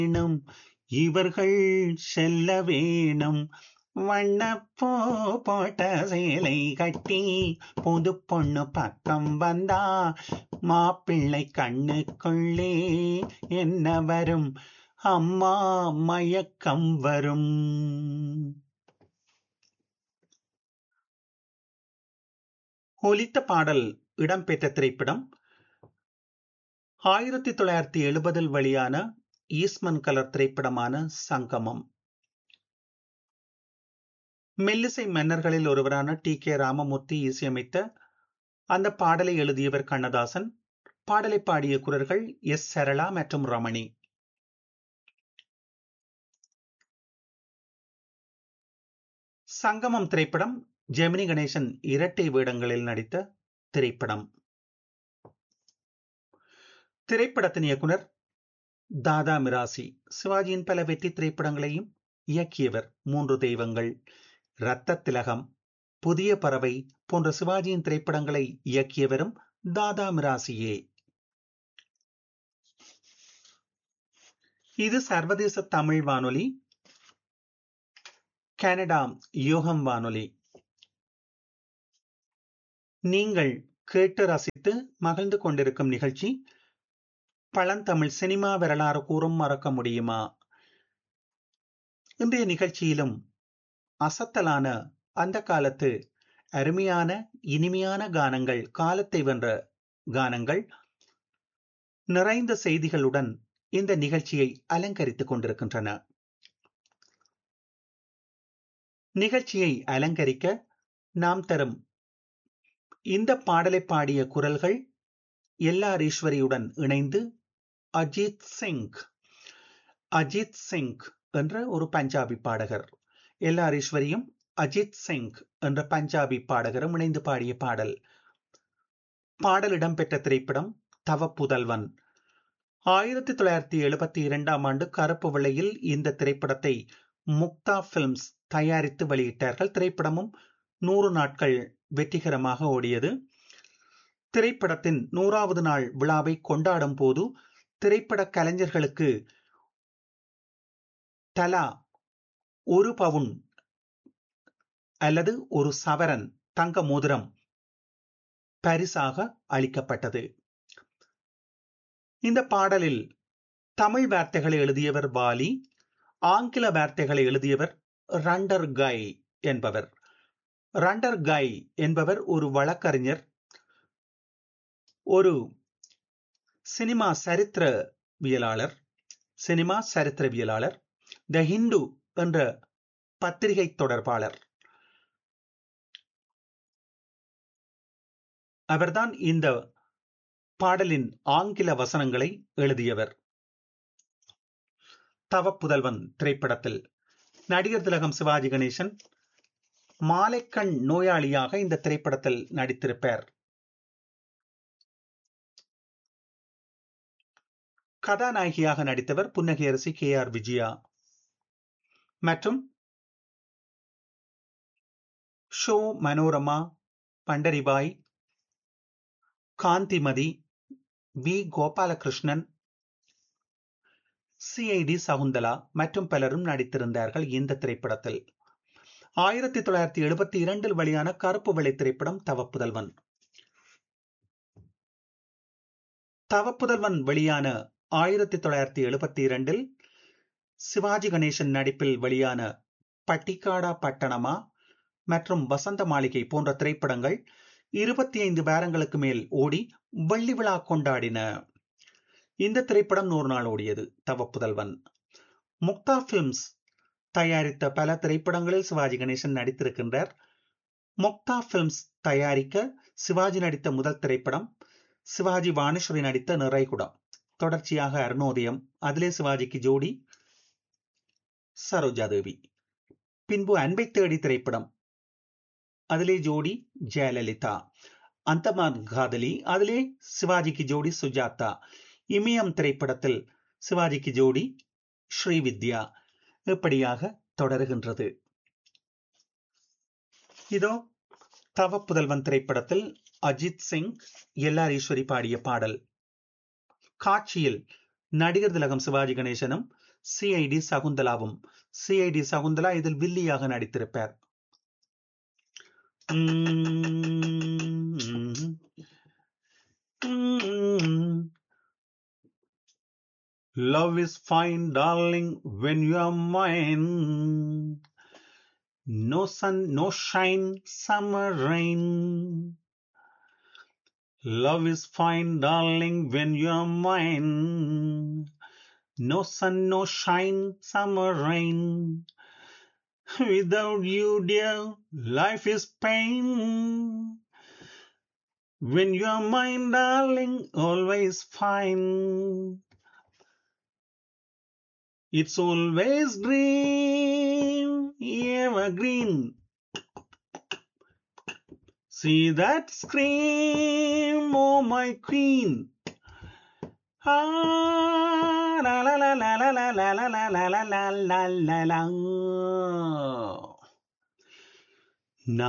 வேணும் இவர்கள் செல்ல வேணும் வண்ணப்பூ போட்ட சேலை கட்டி புது பொண்ணு பக்கம் வந்தா மாப்பிள்ளை கண்ணுக்குள்ளே என்ன வரும் அம்மா மயக்கம் வரும். ஒலித்த பாடல் இடம்பெற்ற திரைப்படம் 1970 வெளியான ஈஸ்மன் கலர் திரைப்படமான சங்கமம். மெல்லிசை மன்னர்களில் ஒருவரான டி.கே. ராமமூர்த்தி இசையமைத்த அந்த பாடலை எழுதியவர் கண்ணதாசன். பாடலை பாடிய குரல்கள் எஸ். சரளா மற்றும் ரமணி. சங்கமம் திரைப்படம் ஜெமினி கணேசன் இரட்டை வேடங்களில் நடித்த திரைப்படம். திரைப்படத்தின் இயக்குனர் தாதா மிராசி. சிவாஜியின் பல வெற்றி திரைப்படங்களையும் இயக்கியவர். 3 தெய்வங்கள், இரத்த திலகம், புதிய பறவை போன்ற சிவாஜியின் திரைப்படங்களை இயக்கியவரும் தாதா மிராசியே. இது சர்வதேச தமிழ் வானொலி, கனடா யோகம் வானொலி. நீங்கள் கேட்டு ரசித்து மகிழ்ந்து கொண்டிருக்கும் நிகழ்ச்சி பழந்தமிழ் சினிமா வரலாறு கூறும் மறக்க முடியுமா. இன்றைய நிகழ்ச்சியிலும் அசத்தலான அந்த காலத்து அருமையான இனிமையான கானங்கள், காலத்தை வென்ற கானங்கள் நிறைந்த செய்திகளுடன் இந்த நிகழ்ச்சியை அலங்கரித்துக் கொண்டிருக்கின்றன. நிகழ்ச்சியை அலங்கரிக்க நாம் தரும் இந்த பாடலை பாடிய குரல்கள் எல்ஆர் ஈஸ்வரியுடன் இணைந்து அஜித் சிங் என்ற ஒரு பஞ்சாபி பாடகர், எல்ஆர் ஈஸ்வரியும் அஜித் சிங் என்ற பஞ்சாபி பாடகரும் இணைந்து பாடிய பாடல். பாடல் இடம்பெற்ற திரைப்படம் தவப்புதல்வன். 1972 ஆண்டு கருப்பு வெள்ளையில் இந்த திரைப்படத்தை முக்தா பிலிம்ஸ் தயாரித்து வெளியிட்டார்கள். திரைப்படமும் 100 நாட்கள் வெற்றிகரமாக ஓடியது. திரைப்படத்தின் 100வது நாள் விழாவை கொண்டாடும் போது திரைப்பட கலைஞர்களுக்கு தலா 1 பவுன் அல்லது 1 சவரன் தங்க மோதிரம் பரிசாக அளிக்கப்பட்டது. இந்த பாடலில் தமிழ் வார்த்தைகளை எழுதியவர் வாலி, ஆங்கில வார்த்தைகளை எழுதியவர் ரண்டர் கை என்பவர். ரண்டர் கை என்பவர் ஒரு வழக்கறிஞர், ஒரு சினிமா சரித்திரவியலாளர். த ஹிந்து என்ற பத்திரிகை தொடர்பாளர். அவர்தான் இந்த பாடலின் ஆங்கில வசனங்களை எழுதியவர். தவப்புதல்வன் திரைப்படத்தில் நடிகர் திலகம் சிவாஜி கணேசன் மாலைக்கண் நோயாளியாக இந்த திரைப்படத்தில் நடித்திருப்பார். கதாநாயகியாக நடித்தவர் புன்னகையரசி கே.ஆர். விஜயா மற்றும் ஷோ மனோரமா, பண்டரிபாய், காந்திமதி, வி. கோபாலகிருஷ்ணன், சி.ஐ.டி. சகுந்தலா மற்றும் பலரும் நடித்திருந்தார்கள் இந்த திரைப்படத்தில். 1972 வெளியான கருப்பு வெள்ளை திரைப்படம் தவப்புதல்வன். தவப்புதல்வன் வெளியான 1972 சிவாஜி கணேசன் நடிப்பில் வெளியான பட்டிக்காடா பட்டணமா மற்றும் வசந்த மாளிகை போன்ற திரைப்படங்கள் 25 வாரங்களுக்கு மேல் ஓடி வெள்ளி விழா கொண்டாடின. இந்த திரைப்படம் 100 நாள் ஓடியது. தவப்புதல்வன். முக்தா பிலிம்ஸ் தயாரித்த பல திரைப்படங்களில் சிவாஜி கணேசன் நடித்திருக்கின்றார். முக்தா பிலிம்ஸ் தயாரிக்க சிவாஜி நடித்த முதல் திரைப்படம் சிவாஜி வாணிஸ்வரி நடித்த நிறைகுடம். தொடர்ச்சியாக அருணோதயம், அதிலே சிவாஜிக்கு ஜோடி சரோஜா தேவி. பின்பு அன்பை தேடி திரைப்படம், அதிலே ஜோடி ஜெயலலிதா. அந்தமான் காதலி, அதிலே சிவாஜிக்கு ஜோடி சுஜாதா. இமயம் திரைப்படத்தில் சிவாஜிக்கு ஜோடி ஸ்ரீவித்யா. இப்படியாக தொடர்கின்றது. இதோ தவப்புதல்வன் திரைப்படத்தில் அஜித் சிங், எல்ஆர் ஈஸ்வரி பாடிய பாடல். காட்சியில் நடிகர் திலகம் சிவாஜி கணேசனும் சிஐடி சகுந்தலாவும். சிஐடி சகுந்தலா இதில் வில்லியாக நடித்திருப்பார். Love is fine, darling, when you are mine. No sun, no shine, summer rain. Love is fine, darling, when you are mine. No sun, no shine, summer rain. Without you, dear, life is pain. When you are mine, darling, always fine. It's always green, evergreen. See that scream, oh my queen. Ah, la la la la la la la la la la la la la la.